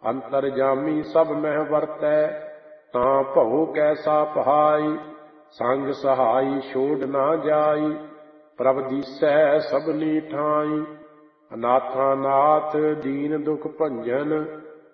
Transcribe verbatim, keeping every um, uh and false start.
ਅੰਤਰਜਾਮੀ ਸਭ ਮਹਿ ਵਰਤੈ, ਤਾਂ ਭਉ ਕੈਸਾ ਪਹਾਈ। ਸੰਗ ਸਹਾਈ ਛੋੜ ਨਾ ਜਾਈ, ਪ੍ਰਭ ਦੀਸੈ ਸਭਨੀ ਠਾਈ। ਅਨਾਥਾ ਨਾਥ ਦੀਨ ਦੁਖ ਭੰਜਨ,